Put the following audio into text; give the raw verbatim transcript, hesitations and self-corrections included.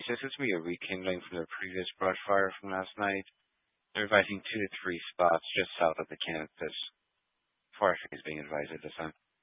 So this will be a rekindling from the previous brush fire from last night. They're advising two to three spots just south of the camp as forestry is being advised at this time.